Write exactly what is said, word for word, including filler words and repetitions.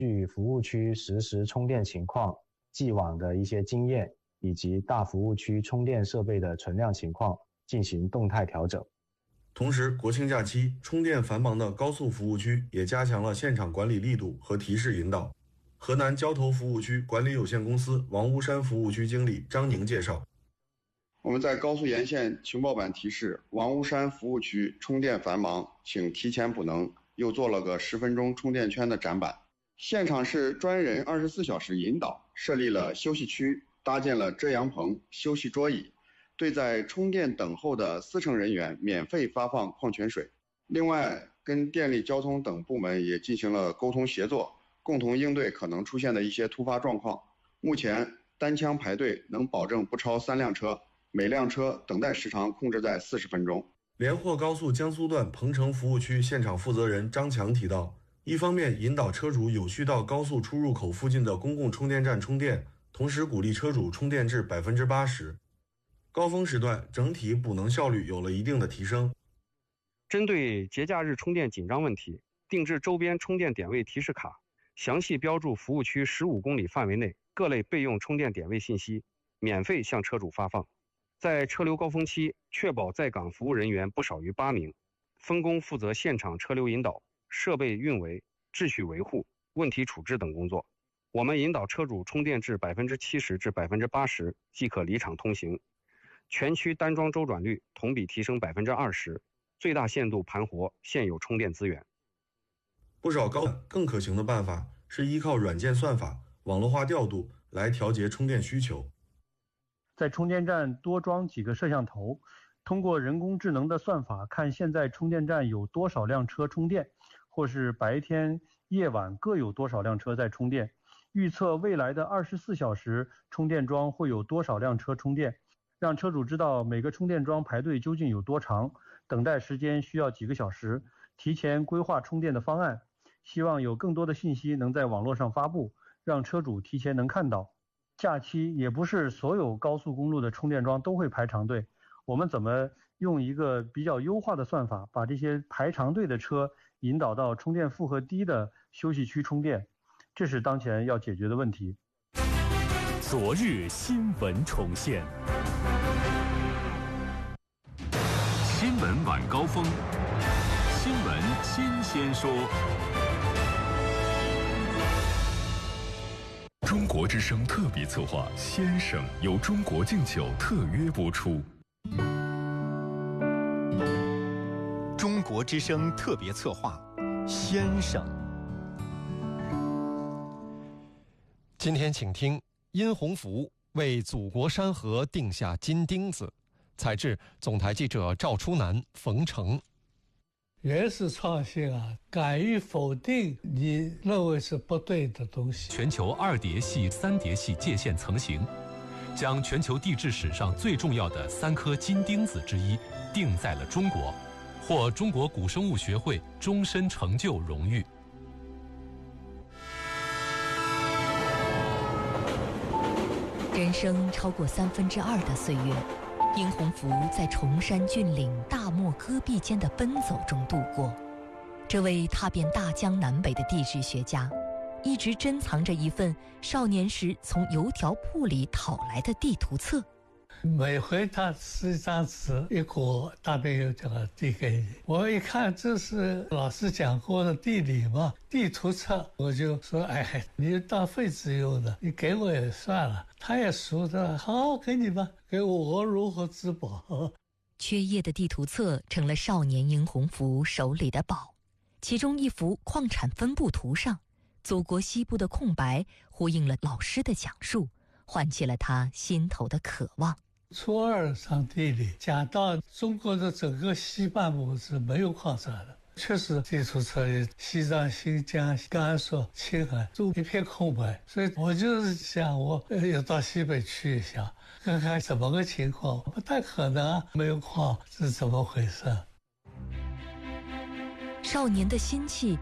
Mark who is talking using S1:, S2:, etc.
S1: 据服务区实时充电情况、既往的一些经验以及大服务区充电设备的存量情况进行动态调整。
S2: 同时，国庆假期充电繁忙的高速服务区也加强了现场管理力度和提示引导。河南交投服务区管理有限公司王屋山服务区经理张宁介绍，
S3: 我们在高速沿线情报板提示王屋山服务区充电繁忙，请提前补能，又做了个十分钟充电圈的展板。现场是专人二十四小时引导，设立了休息区，搭建了遮阳棚、休息桌椅，对在充电等候的司乘人员免费发放矿泉水。另外，跟电力交通等部门也进行了沟通协作，共同应对可能出现的一些突发状况。目前单枪排队能保证不超三辆车，每辆车等待时长控制在四十分钟。
S2: 连霍高速江苏段彭城服务区现场负责人张强提到，一方面引导车主有序到高速出入口附近的公共充电站充电，同时鼓励车主充电至 百分之八十。 高峰时段整体补能效率有了一定的提升。
S4: 针对节假日充电紧张问题，定制周边充电点位提示卡，详细标注服务区十五公里范围内各类备用充电点位信息，免费向车主发放。在车流高峰期，确保在岗服务人员不少于八名，分工负责现场车流引导、设备运维、秩序维护、问题处置等工作。我们引导车主充电至 百分之七十 至 百分之八十 即可离场通行，全区单桩周转率同比提升 百分之二十， 最大限度盘活现有充电资源。
S2: 不少高更可行的办法是依靠软件算法、网络化调度来调节充电需求。
S5: 在充电站多装几个摄像头，通过人工智能的算法看现在充电站有多少辆车充电，或是白天夜晚各有多少辆车在充电，预测未来的二十四小时充电桩会有多少辆车充电，让车主知道每个充电桩排队究竟有多长，等待时间需要几个小时，提前规划充电的方案。希望有更多的信息能在网络上发布，让车主提前能看到。假期也不是所有高速公路的充电桩都会排长队，我们怎么用一个比较优化的算法，把这些排长队的车引导到充电负荷低的休息区充电，这是当前要解决的问题。
S6: 昨日新闻重现，新闻晚高峰，新闻新鲜说。中国之声特别策划《先生》由中国敬酒特约播出。
S7: 中国之声特别策划《先生》。
S8: 今天请听殷洪福为祖国山河定下金钉子，采制总台记者赵初南、冯成。
S9: 原始创新啊，敢于否定你认为是不对的东西。
S6: 全球二叠系、三叠系界限成型，将全球地质史上最重要的三颗金钉子之一定在了中国，获中国古生物学会终身成就荣誉。
S10: 人生超过三分之二的岁月，殷洪福在崇山峻岭、大漠戈壁间的奔走中度过。这位踏遍大江南北的地质学家，一直珍藏着一份少年时从邮条铺里讨来的地图册。
S9: 每回他撕一张纸，一股大便油就要递给你。我一看这是老师讲过的地理嘛，地图册，我就说，哎，你当废纸用的，你给我也算了。他也熟的，好，给你吧，给我，我如何自保？
S10: 缺页的地图册成了少年殷洪福手里的宝，其中一幅矿产分布图上，祖国西部的空白呼应了老师的讲述，唤起了他心头的渴望。
S9: 初二上地理讲到中国的整个西半部是没有矿产的，确实地图册里西藏、新疆、甘肃、青海都一片空白，所以我就是想我要到西北去一下，看看怎么个情况。不太可能啊，没有矿是怎么回事？
S10: 少年的心气